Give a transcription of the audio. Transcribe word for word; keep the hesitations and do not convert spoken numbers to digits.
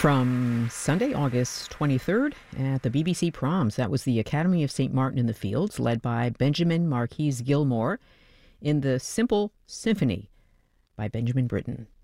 From Sunday, August twenty-third at the B B C Proms. That was the Academy of Saint Martin in the Fields, led by Benjamin Marquise Gilmore in the Simple Symphony by Benjamin Britten.